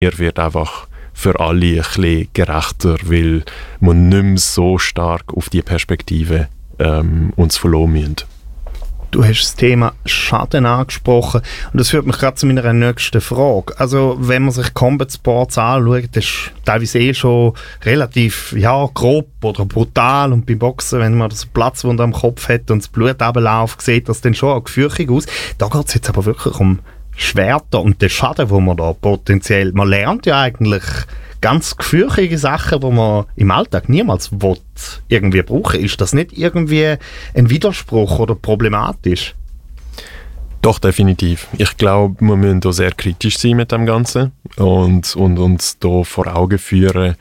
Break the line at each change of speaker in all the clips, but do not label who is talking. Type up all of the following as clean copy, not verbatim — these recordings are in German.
Er wird einfach für alle ein bisschen gerechter, weil man nicht mehr so stark auf die Perspektive uns verlassen müssen.
Du hast das Thema Schaden angesprochen und das führt mich gerade zu meiner nächsten Frage. Also wenn man sich Combat Sports anschaut, das ist teilweise schon relativ grob oder brutal, und beim Boxen, wenn man das Platzwunde am Kopf hat und das Blut runterläuft, sieht das dann schon auch gefürchtig aus. Da geht es jetzt aber wirklich um Schwerter und den Schaden, wo man da potenziell... Man lernt ja eigentlich ganz gefürchtige Sachen, die man im Alltag niemals irgendwie brauchen. Ist das nicht irgendwie ein Widerspruch oder problematisch?
Doch, definitiv. Ich glaube, wir müssen da sehr kritisch sein mit dem Ganzen und uns da vor Augen führen,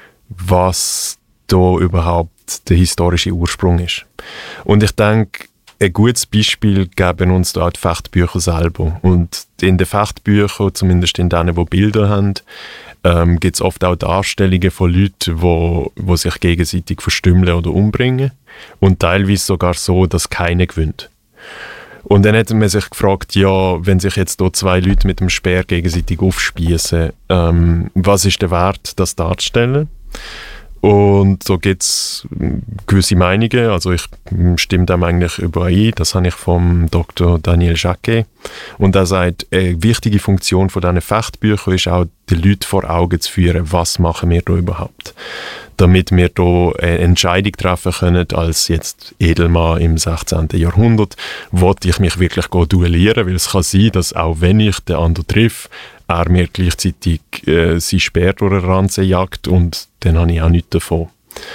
was da überhaupt der historische Ursprung ist. Und ich denke, ein gutes Beispiel geben uns da auch die Fechtbücher selber. Und in den Fechtbüchern, zumindest in denen, die Bilder haben, gibt es oft auch Darstellungen von Leuten, die sich gegenseitig verstümmeln oder umbringen. Und teilweise sogar so, dass keiner gewinnt. Und dann hat man sich gefragt, ja, wenn sich jetzt hier zwei Leute mit dem Speer gegenseitig aufspießen, was ist der Wert, das darzustellen? Und so gibt es gewisse Meinungen, also ich stimme dem eigentlich überein, das habe ich vom Dr. Daniel Jacquet. Und er sagt, eine wichtige Funktion von diesen Fechtbüchern ist auch, den Leuten vor Augen zu führen, was machen wir da überhaupt. Damit wir da eine Entscheidung treffen können, als jetzt Edelmann im 16. Jahrhundert, wollte ich mich wirklich duellieren, weil es kann sein, dass auch wenn ich den anderen treffe, er mir gleichzeitig sein Speer durch den Ranzen jagt und dann habe ich auch nichts davon.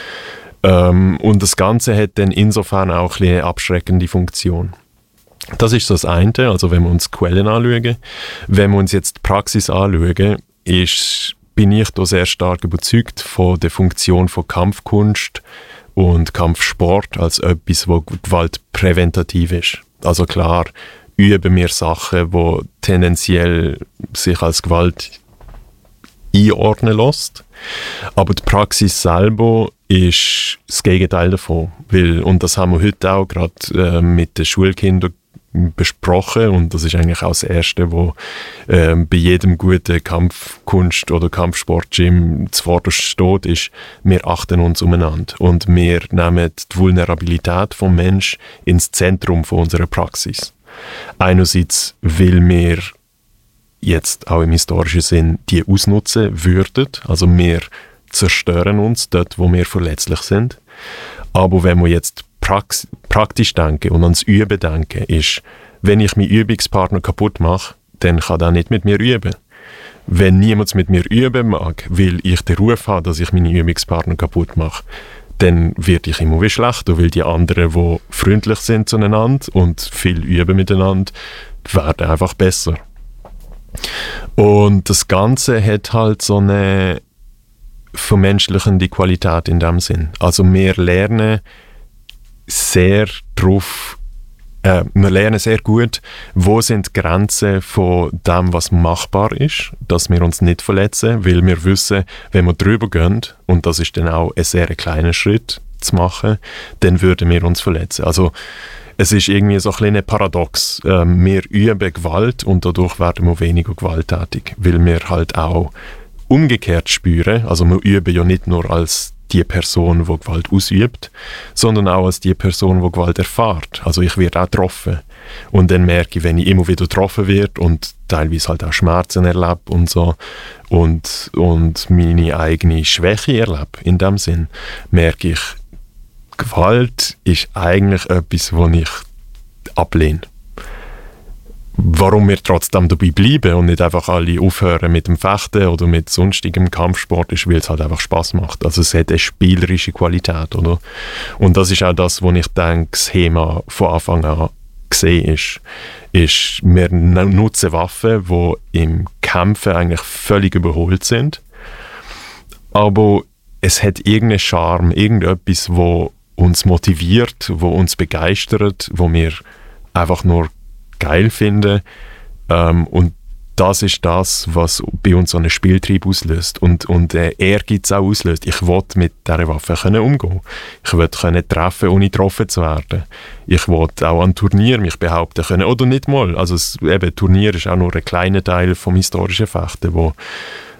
Und das Ganze hat dann insofern auch eine abschreckende Funktion. Das ist so das eine, also wenn wir uns die Quellen anschauen. Wenn wir uns jetzt die Praxis anschauen, bin ich da sehr stark überzeugt von der Funktion von Kampfkunst und Kampfsport als etwas, wo gewaltpräventativ ist. Also klar, üben wir Sachen, die tendenziell sich als Gewalt einordnen lässt. Aber die Praxis selber ist das Gegenteil davon. Und das haben wir heute auch gerade mit den Schulkindern besprochen. Und das ist eigentlich auch das Erste, wo bei jedem guten Kampfkunst- oder Kampfsportgym zuvorderst steht, ist, wir achten uns umeinander. Und wir nehmen die Vulnerabilität des Menschen ins Zentrum von unserer Praxis. Einerseits, weil wir jetzt auch im historischen Sinn die ausnutzen würden, also wir zerstören uns dort, wo wir verletzlich sind. Aber wenn wir jetzt praktisch denken und ans Üben denken, ist, wenn ich meinen Übungspartner kaputt mache, dann kann er nicht mit mir üben. Wenn niemand mit mir üben mag, weil ich den Ruf habe, dass ich meine Übungspartner kaputt mache, dann werde ich immer wieder schlechter, weil die anderen, die freundlich sind zueinander und viel üben miteinander, werden einfach besser. Und das Ganze hat halt so eine vermenschlichende Qualität in dem Sinn. Also wir lernen sehr gut, wo sind die Grenzen von dem, was machbar ist, dass wir uns nicht verletzen, weil wir wissen, wenn wir drüber gehen, und das ist dann auch ein sehr kleiner Schritt zu machen, dann würden wir uns verletzen. Also es ist irgendwie so ein kleines Paradox. Wir üben Gewalt und dadurch werden wir weniger gewalttätig, weil wir halt auch umgekehrt spüren, also wir üben ja nicht nur als die Person, die Gewalt ausübt, sondern auch als die Person, die Gewalt erfährt. Also ich werde auch getroffen. Und dann merke ich, wenn ich immer wieder getroffen werde und teilweise halt auch Schmerzen erlebe und so und meine eigene Schwäche erlebe, in dem Sinn, merke ich, Gewalt ist eigentlich etwas, was ich ablehne. Warum wir trotzdem dabei bleiben und nicht einfach alle aufhören mit dem Fechten oder mit sonstigem Kampfsport, ist, weil es halt einfach Spass macht. Also es hat eine spielerische Qualität, oder? Und das ist auch das, wo ich denke, das Thema von Anfang an gesehen ist, wir nutzen Waffen, die im Kämpfen eigentlich völlig überholt sind. Aber es hat irgendeinen Charme, irgendetwas, wo uns motiviert, wo uns begeistert, wo wir einfach nur geil finden. Und das ist das, was bei uns so einen Spieltrieb auslöst und Ehrgeiz auch auslöst. Ich will mit dieser Waffe umgehen. Ich will treffen, ohne getroffen zu werden. Ich will auch an Turnieren mich behaupten können. Oder nicht mal. Also Turnier ist auch nur ein kleiner Teil vom historischen Fechten,